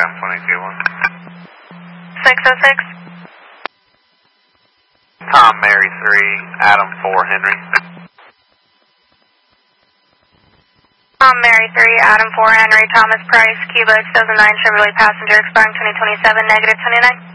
Tom 22-1. 606. Tom Mary 3, Adam 4, Henry. Tom Mary 3, Adam 4, Henry, Thomas Price, Cuba 2009 Chevrolet passenger expiring 2027, -29.